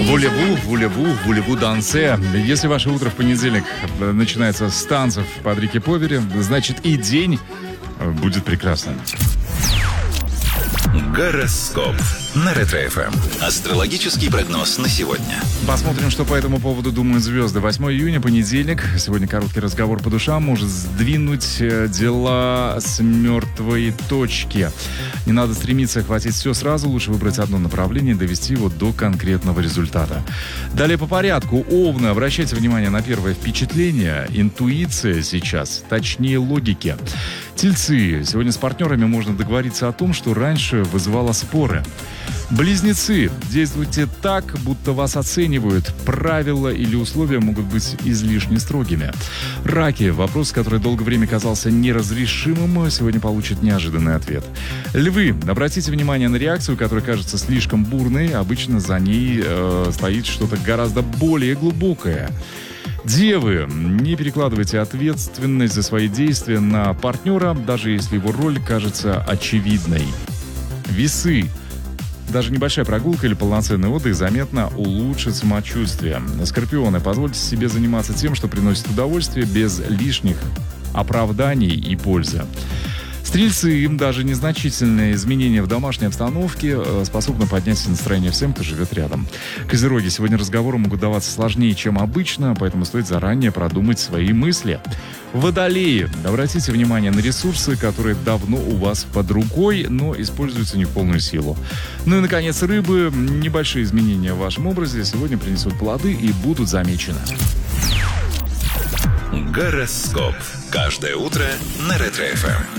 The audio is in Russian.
Вулеву дансе. Если ваше утро в понедельник начинается с танцев под Рики Повери, значит и день будет прекрасным. Гороскоп на Ретро-ФМ. Астрологический прогноз на сегодня. Посмотрим, что по этому поводу думают звезды. 8 июня, понедельник. Сегодня короткий разговор по душам может сдвинуть дела с мертвой точки. Не надо стремиться охватить все сразу. Лучше выбрать одно направление и довести его до конкретного результата. Далее по порядку. Овны. Обращайте внимание на первое впечатление. Интуиция сейчас точнее логики. Тельцы. Сегодня с партнерами можно договориться о том, что раньше вызывало споры. Близнецы. Действуйте так, будто вас оценивают. Правила или условия могут быть излишне строгими. Раки. Вопрос, который долгое время казался неразрешимым, сегодня получит неожиданный ответ. Львы. Обратите внимание на реакцию, которая кажется слишком бурной. Обычно за ней стоит что-то гораздо более глубокое. Девы, не перекладывайте ответственность за свои действия на партнера, даже если его роль кажется очевидной. Весы. Даже небольшая прогулка или полноценный отдых заметно улучшит самочувствие. Скорпионы, позвольте себе заниматься тем, что приносит удовольствие, без лишних оправданий и пользы. Стрельцы, им даже незначительные изменения в домашней обстановке способны поднять настроение всем, кто живет рядом. Козероги, сегодня разговоры могут даваться сложнее, чем обычно, поэтому стоит заранее продумать свои мысли. Водолеи, обратите внимание на ресурсы, которые давно у вас под рукой, но используются не в полную силу. Ну и, наконец, рыбы, небольшие изменения в вашем образе сегодня принесут плоды и будут замечены. Гороскоп. Каждое утро на Ретро-ФМ.